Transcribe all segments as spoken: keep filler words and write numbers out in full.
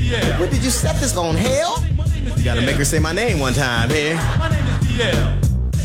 What did you set this on, hell? You gotta make her say my name one time here. My name is D L.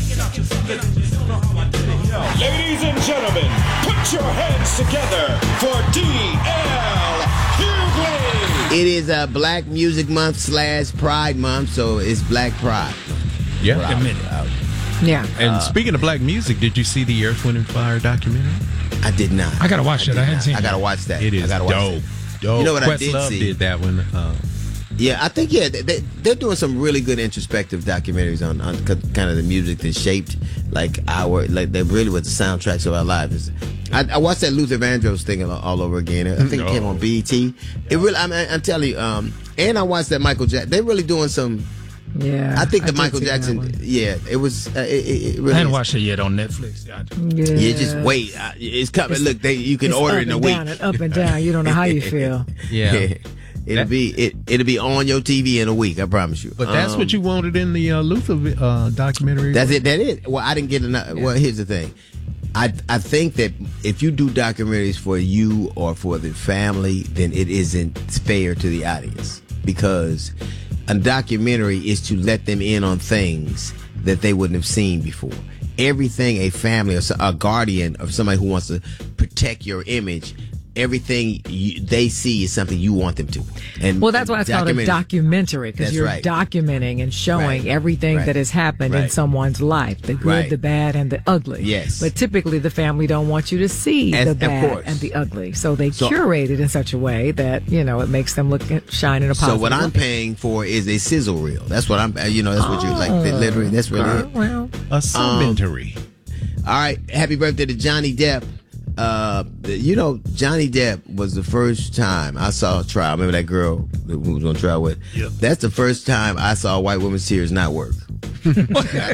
Ladies and gentlemen, put your hands together for D L Hughley. It is a Black Music Month slash Pride Month, so it's Black Pride. Yeah. Wait a minute. Yeah. And Uh, speaking of black music, did you see the Earth, Wind and Fire documentary? I did not. I gotta watch I it. did I hadn't not. seen I it. gotta watch that. It is I gotta watch dope. that. Dope. You know what I Questlove did see? did that one. Uh, Yeah, I think yeah, they, they're doing some really good introspective documentaries on, on kind of the music that shaped like our like they really was the soundtracks of our lives. I, I watched that Luther Vandross thing all, all over again. I think it came on B E T. It really, I mean, I'm telling you, um, and I watched that Michael Jackson. They're really doing some. Yeah. I think the did Michael see that Jackson. one. Yeah, it was. Uh, it, it really I hadn't is- watched it yet on Netflix. Yeah. Yeah. Yeah, just wait. Uh, It's coming. Look, they you can It's order up it in a and week. down and up and down. You don't know how you feel. yeah. It'll That- be it. It'll be on your T V in a week. I promise you. But that's Um, what you wanted in the uh, Luther uh, documentary. That's it. That it. Well, I didn't get enough. Well, here's the thing. I I think that if you do documentaries for you or for the family, then it isn't fair to the audience because a documentary is to let them in on things that they wouldn't have seen before. Everything a family or so- a guardian or somebody who wants to protect your image. Everything you, they see is something you want them to. And Well, that's why it's called a documentary- documentary, because That's you're right. documenting and showing Right. everything Right. that has happened in Right. someone's life, the good, Right. the bad, and the ugly. Yes. But typically, the family don't want you to see As- the of bad course. and the ugly, so they So- curate it in such a way that you know it makes them look shine in a So positive. what I'm light. paying for is a sizzle reel. That's what I'm. You know, that's what you like. Literally, that's really Uh, it. well, a cemetery. All right, happy birthday to Johnny Depp. Uh, you know, Johnny Depp was the first time I saw a trial. Remember that girl who was on trial with? Yep. That's the first time I saw a white woman's tears not work. That's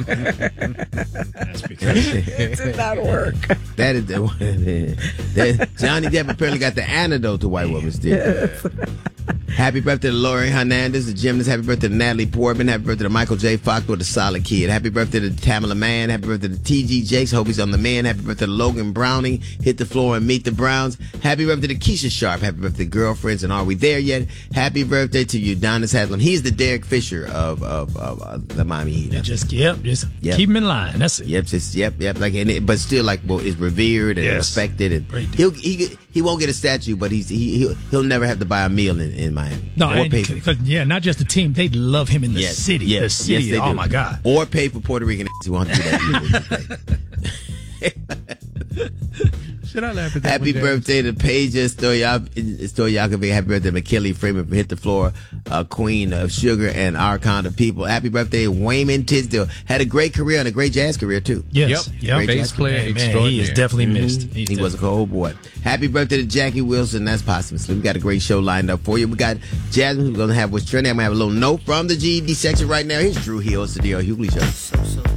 because it did not work. That is the one. That, Johnny Depp apparently got the antidote to white woman's tears. Happy birthday to Lori Hernandez, the gymnast. Happy birthday to Natalie Portman. Happy birthday to Michael J. Fox with a solid kid. Happy birthday to Tamala Mann. Happy birthday to T G Jakes. Hope he's on the man. Happy birthday to Logan Browning. Hit the floor and meet the Browns. Happy birthday to Keisha Sharp. Happy birthday to Girlfriends. And are we there yet? Happy birthday to Udonis Haslam. He's the Derek Fisher of of, of, of the Miami Heat. just yep, just Yep. keep him in line. That's it. Yep, just yep, yep. Like, and it, but still, like, well, is revered and Yes. respected, and Great he'll he he won't get a statue, but he's he he'll, he'll never have to buy a meal in, in Miami. No, or and, pay for, 'cause, yeah, not just the team. They love him in the yes, city. Yes, the city. yes, they oh do. my God. Or pay for Puerto Rican. He won't do that either. Should I laugh at that? Happy one, James? birthday to Paige Stoyakovich. Happy birthday to McKinley Freeman from Hit the Floor, uh, Queen of Sugar and Our Kind of People. Happy birthday, Wayman Tisdale. Had a great career and a great jazz career, too. Yes. Yep. Yep. Great Bass jazz player Hey, man, he extraordinaire. is definitely missed. Mhm. He's He was a definitely- cold boy. Happy birthday to Jackie Wilson. That's posthumously. We got a great show lined up for you. We got Jasmine, who's going to have what's trending. I'm going to have a little note from the G E D section right now. Here's Drew Hill. It's the D L Hughley Show. So, so